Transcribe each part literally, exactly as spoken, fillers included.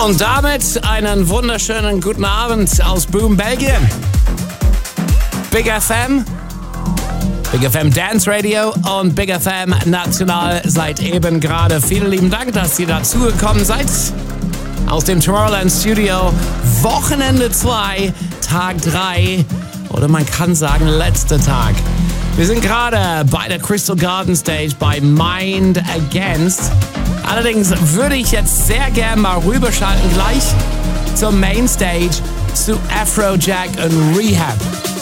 Und damit einen wunderschönen guten Abend aus Boom, Belgien. Big F M, Big F M Dance Radio und Big F M National seit eben gerade. Vielen lieben Dank, dass ihr dazugekommen seid. Aus dem Tomorrowland Studio, Wochenende zwei, Tag drei oder man kann sagen letzter Tag. Wir sind gerade bei der Crystal Garden Stage bei Mind Against. Allerdings würde ich jetzt sehr gerne mal rüberschalten gleich zur Mainstage zu Afrojack und Rehab.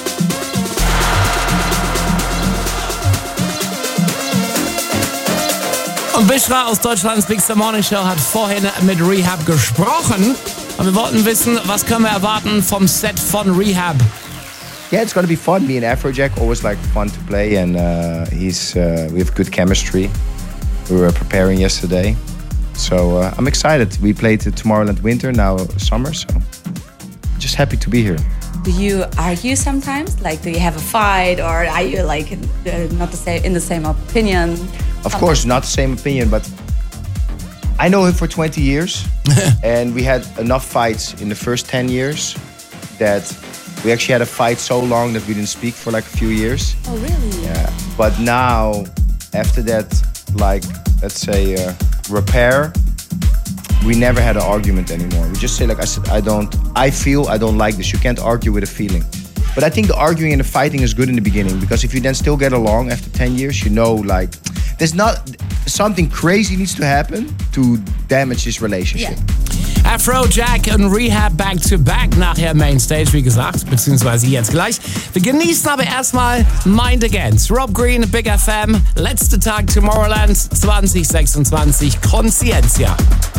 Und Bishra aus Deutschlands Big Star Morning Show hat vorhin mit Rehab gesprochen. Und wir wollten wissen, was können wir erwarten vom Set von Rehab? Yeah, it's gonna be fun. Me and Afrojack always like fun to play, and uh, he's uh, we have good chemistry. We were preparing yesterday, so uh, I'm excited. We played the Tomorrowland Winter, now summer, so just happy to be here. Do you argue sometimes? Like, do you have a fight, or are you like uh, not the same in the same opinion? Of course, not the same opinion, but I know him for twenty years, and we had enough fights in the first ten years that we actually had a fight so long that we didn't speak for like a few years. Oh, really? Yeah. But now, after that, like, let's say, uh, repair, we never had an argument anymore. We just say, like I said, I don't, I feel I don't like this. You can't argue with a feeling. But I think the arguing and the fighting is good in the beginning, because if you then still get along after ten years, you know, like, there's not, something crazy needs to happen to damage this relationship. Yeah. Afrojack und Rehab back to back nachher Mainstage, wie gesagt, beziehungsweise jetzt gleich. Wir genießen aber erstmal Mind Against. Rob Green, Big F M, letzter Tag Tomorrowland zwanzig sechsundzwanzig, Conscientia.